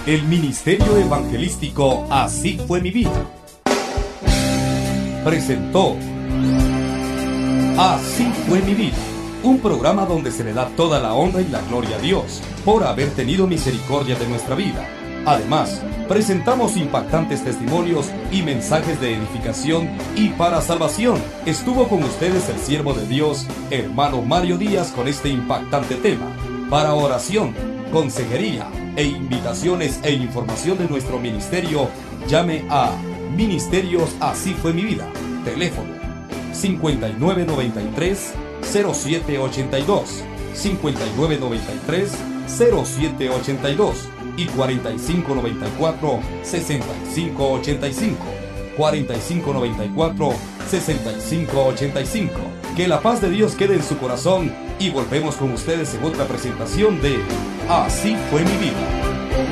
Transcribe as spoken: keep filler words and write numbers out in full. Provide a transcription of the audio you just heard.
El Ministerio Evangelístico Así Fue Mi Vida presentó Así Fue Mi Vida, un programa donde se le da toda la honra y la gloria a Dios por haber tenido misericordia de nuestra vida. Además, presentamos impactantes testimonios y mensajes de edificación y para salvación. Estuvo con ustedes el siervo de Dios, hermano Mario Díaz, con este impactante tema. Para oración, consejería e invitaciones e información de nuestro ministerio, llame a Ministerios Así Fue Mi Vida. Teléfono cincuenta y nueve noventa y tres cero siete ochenta y dos, cincuenta y nueve noventa y tres cero siete ochenta y dos y cuarenta y cinco noventa y cuatro sesenta y cinco ochenta y cinco, cuarenta y cinco noventa y cuatro sesenta y cinco ochenta y cinco. Que la paz de Dios quede en su corazón y volvemos con ustedes en otra presentación de Así Fue Mi Vida.